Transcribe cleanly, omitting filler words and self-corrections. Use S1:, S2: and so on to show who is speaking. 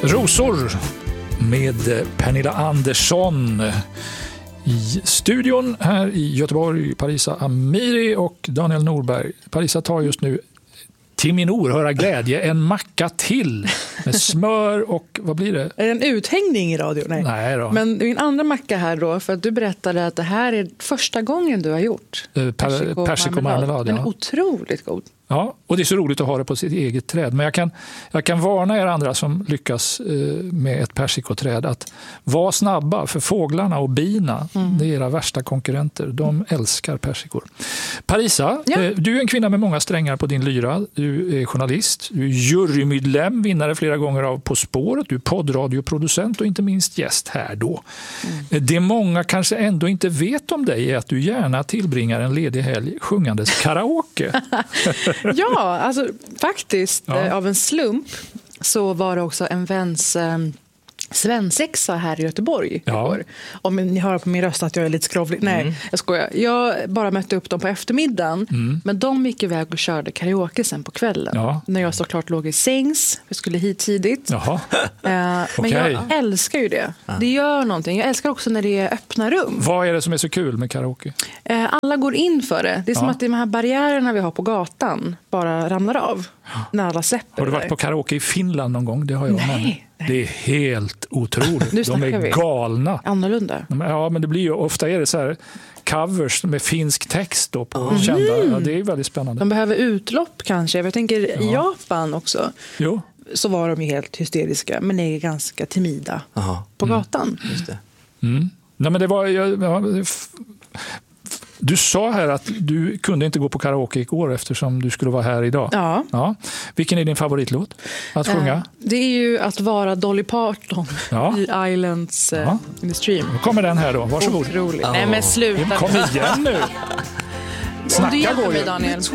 S1: Rosor med Pernilla Andersson i studion här i Göteborg. Parisa Amiri och Daniel Norberg. Parisa tar just nu till min oerhörda glädje en macka till med smör och vad blir det?
S2: Är det en uthängning i radio?
S1: Nej då.
S2: Men min andra macka här då, för att du berättade att det här är första gången du har gjort
S1: persikomarmelad.
S2: Den är otroligt god.
S1: Ja, och det är så roligt att ha det på sitt eget träd. Men jag kan varna er andra som lyckas med ett persikoträd att vara snabba, för fåglarna och bina, det är era värsta konkurrenter. De älskar persikor. Parisa, du är en kvinna med många strängar på din lyra. Du är journalist, du är jurymedlem, vinnare flera gånger av På spåret, du är poddradioproducent och inte minst gäst här då. Det många kanske ändå inte vet om dig är att du gärna tillbringar en ledig helg sjungandes karaoke.
S2: Ja, alltså faktiskt av en slump så var det också en väns svensexa här i Göteborg igår. Om ni hör på min röst att jag är lite skrovlig. Nej, jag skojar. Jag bara mötte upp dem på eftermiddagen. Men de gick iväg och körde karaoke sen på kvällen. När jag såklart låg i sängs. Jag skulle hit tidigt. Men jag älskar ju det. Det gör någonting. Jag älskar också när det är öppna rum.
S1: Vad är det som är så kul med karaoke?
S2: Alla går in för det. Det är som att de här barriärerna vi har på gatan bara ramlar av. När alla släpper.
S1: Har du varit på karaoke i Finland någon gång? Det har jag.
S2: Nej.
S1: Det är helt otroligt. De är galna.
S2: Annorlunda.
S1: Ja, men det blir ju, ofta är det så här covers med finsk text då på kända. Ja, det är väldigt spännande.
S2: De behöver utlopp kanske. Jag tänker i Japan också.
S1: Jo.
S2: Så var de ju helt hysteriska, men är ganska timida på gatan.
S3: Just det.
S1: Nej, men det var... Du sa här att du kunde inte gå på karaoke igår eftersom du skulle vara här idag. Ja. Vilken är din favoritlåt att sjunga?
S2: Det är ju att vara Dolly Parton i Islands in the Stream.
S1: Då kommer den här då, varsågod.
S2: Otroligt. Nej men sluta.
S1: Kom igen nu.
S2: Om du hjälper mig, Daniel.